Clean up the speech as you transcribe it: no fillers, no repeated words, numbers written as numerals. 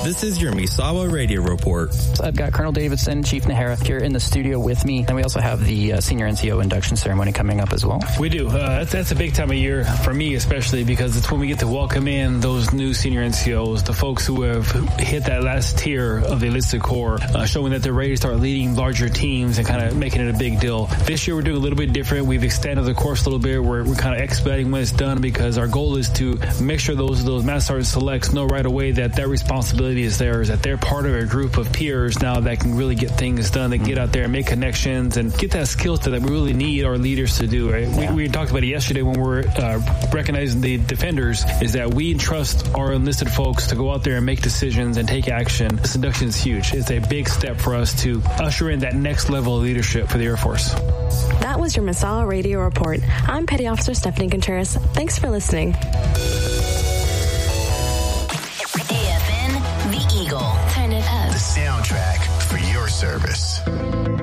This is your Misawa Radio Report. I've got Colonel Davidson, Chief Nahara here in the studio with me, and we also have the Senior NCO induction ceremony coming up as well. We do. That's a big time of year for me, especially because it's when we get to welcome in those new Senior NCOs, the folks who have hit that last tier of the enlisted corps, showing that they're ready to start leading larger teams and kind of making it a big deal. This year we're doing a little bit different. We've extended the course a little bit. We're kind of expediting when it's done because our goal is to make sure those Master Sergeant selects know right away that responsibility is theirs, that they're part of a group of peers now that can really get things done, that get out there and make connections and get that skill set that we really need our leaders to do. Right? Yeah. We talked about it yesterday when we're recognizing the defenders, is that we entrust our enlisted folks to go out there and make decisions and take action. This induction is huge. It's a big step for us to usher in that next level of leadership for the Air Force. That was your Misawa Radio Report. I'm Petty Officer Stephanie Contreras. Thanks for listening. AFN, The Eagle. Turn it up. The soundtrack for your service.